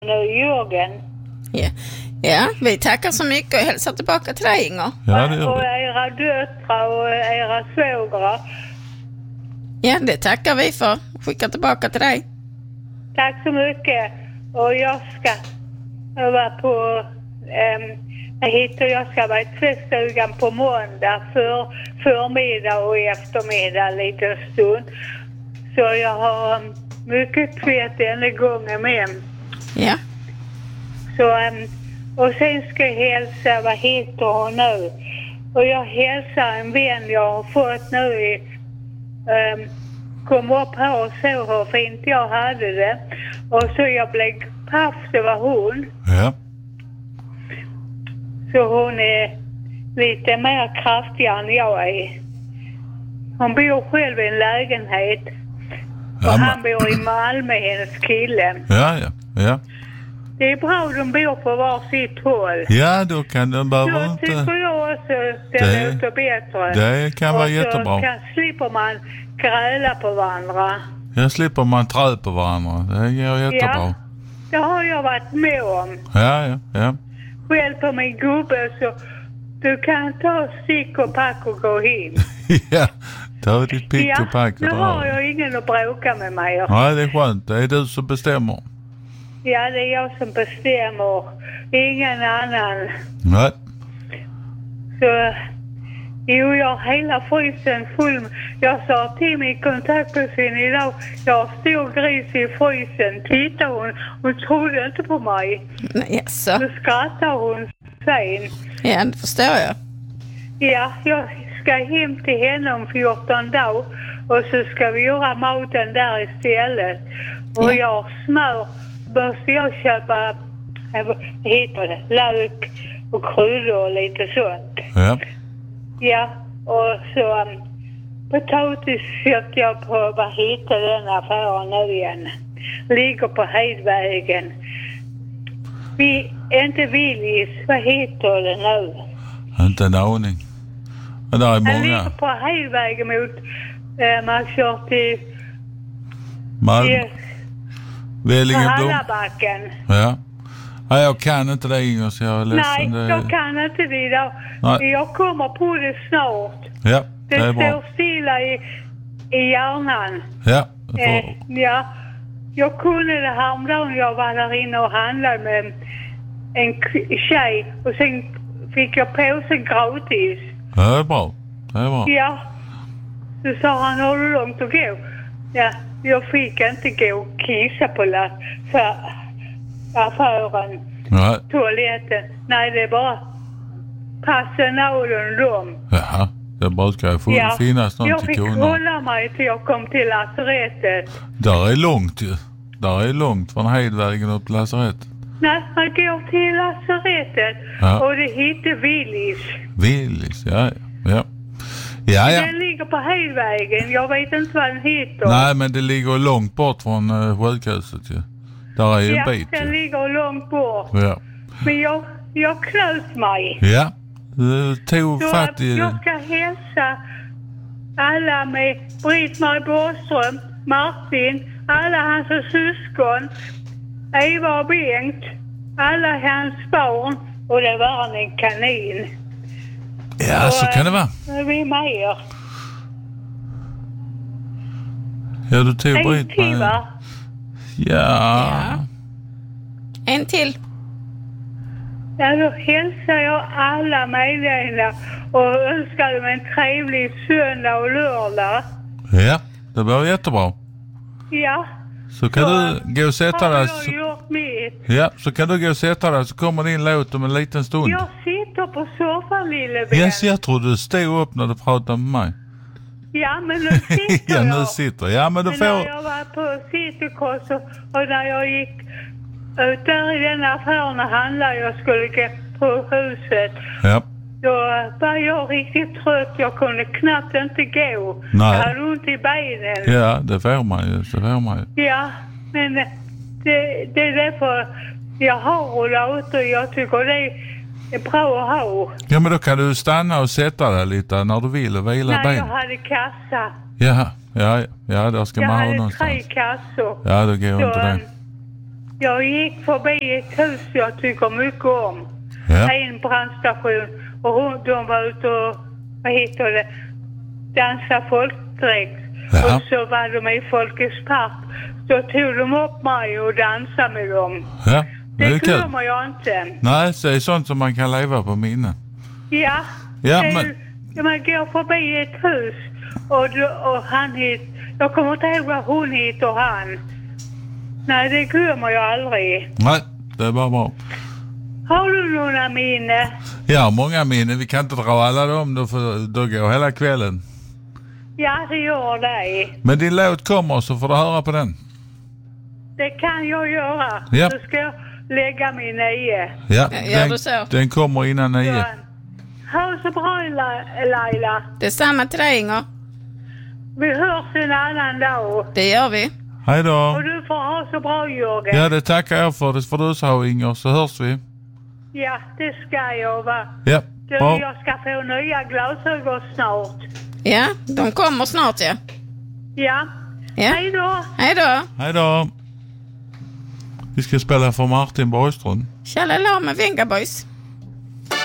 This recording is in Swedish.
Jörgen. Ja. Ja, vi tackar så mycket och hälsar tillbaka till dig, Inger. Ja, det gör Och vi. era döttrar och era svågrar. Ja, det tackar vi för. Skicka tillbaka till dig. Tack så mycket. Och jag ska vara på jag ska vara i tvättstugan på måndag förmiddag och eftermiddag lite stund. Så jag har mycket tvätt denna gången med. Ja. Så, och sen ska jag hälsa, vad heter hon nu? Och jag hälsar en vän jag har fått nu i kom upp här och så hur fint jag hade det. Och så jag blev paff, det var hon. Ja. Så hon är lite mer kraftig än jag är. Hon bor själv i en lägenhet. Och han bor i Malmö, hennes kille. Ja. Det är bra att de bor på var sitt håll. Ja, då kan den behöva Då inte... tycker jag också det låter bättre. Det kan vara jättebra. Och så slipper man gräla på varandra. Jag slipper man trä på varandra. Det går jättebra. Ja, det har jag varit med om. Ja. Själv på min gubbe så du kan ta stick och pack och gå in. Ja, ta ditt pick och pack och nu har dra. jag ingen att bråka med mig. Nej, det är skönt. Det är du som bestämmer. Ja, det är jag som bestämmer. Ingen annan. Nej. Så, jo, jag har hela frysen full. Jag sa till min kontaktperson idag, jag har stor gris i frysen. Titta hon trodde inte på mig. Jaså. Nu skrattar hon sen. Ja, det förstår jag. Ja, jag ska hem till henne om 14 dagar. Och så ska vi göra maten där istället. Och jag har smör. Måste jag köpa, vad heter det, lök och kryddor och lite sånt. Ja. Ja, och så potatis köpte jag på, vad heter den affären nu igen? Ligger på Hedvägen. Inte Willys, vad heter det nu? Inte en aning. Men där är Den många. ligger på Hedvägen mot, man kör till Vellingeblom. Hallabacken. Ja. Nej, jag kan inte det, Inger, så jag är ledsen. Nej, jag kan inte det idag. Nej. Jag kommer på det snart. Ja, det är bra. står stilla i hjärnan. Ja, Ja, jag kunde det häromdagen. Jag var där inne och handlade med en tjej. Och sen fick jag påsen gratis. det är bra. Det är bra. Ja. Så sa han, har du långt att gå? Ja, jag fick inte gå och kissa på affären. Nej. Toaletten. Nej, det är bara passen och dem. Jaha, det brukar ju finnas någon jag till fick kunder. hålla mig till jag kom till lasarettet. Där är långt ju. Där är långt från Hedvägen upp till lasarettet. Nej, man går till lasarettet och det heter Willys. Willys, ja. Den ligger på Hedvägen. Jag vet inte vad den heter. Nej, men det ligger långt bort från sjukhuset ju. Där är ju en bit. Ja, den ligger långt bort. Ja. Men jag knöt mig. Ja, du tog fatt i... Jag ska hälsa alla med Britt-Marie Borström, Martin, alla hans syskon, Eva och Bengt, alla hans barn och det var en kanin. Ja, och, så kan det vara. Vi med. Ja, du tog Britt-Marie. Va? Ja. En till. Ja, då hälsar jag alla medlemmar och önskar dem en trevlig söndag och lördag. Ja, det var jättebra. Ja. Så kan du gå och sätta dig. Har jag gjort mitt? Ja, så kan du gå och sätta dig så kommer din låt om en liten stund. Jag sitter på soffan, lille vän. Yes, jag tror du stod upp när du pratade med mig. Ja, men nu sitter ja, jag. nu sitter jag. Ja, men du får... när jag var på Citycross och när jag gick ut där i den affären och handlade, jag skulle gå på huset. Ja. Då var jag riktigt trött. Jag kunde knappt inte gå. Nej. Jag hade ont i benen. Ja, det får man ju. Ja, men det är därför jag har rollator. Jag tycker det är bra att ha. Ja, men då kan du stanna och sätta dig lite när du vill och vila Nej, ben. jag hade kassa. Ja, då ska man ha någonstans. Jag hade 3 kassor. Ja, då går inte det. Jag gick förbi ett hus jag tycker mycket om. Ja. En brandstation. Och de var ute och, dansa folkdräkt. Ja. Och så var de i Folkets park. Så tog de upp mig och dansade med dem. Ja, det är Det kul. glömmer jag inte. Nej, det är sånt som man kan leva på minne. Ja, Ja, man går förbi ett hus och han hit. Jag kommer inte ihåg vad hon heter och han. Nej, det glömmer jag aldrig. Nej, det är bara bra. Har du några minne? Ja, många minnen. Vi kan inte dra alla dem, då går hela kvällen. Ja, det gör det. Men din låt kommer så får du höra på den. Det kan jag göra. Ja. Så ska jag lägga min 9. Ja, Gör du så? den kommer innan 9. Ha så bra, Laila. Det är samma till dig, Inger. Vi hörs en annan dag. Det gör vi. Hej då. Och du får ha så bra, Jörgen. Ja, det tackar jag för. Det får du så, Inger, så hörs vi. Ja, det ska jag va. Ja, Du, bra. jag ska få nya glasögon snart. Ja, de kommer snart, ja. Ja. Ja. Hej då. Hej då. Hej då. Vi ska spela för Martin Borgström. Tjalala med Venga Boys.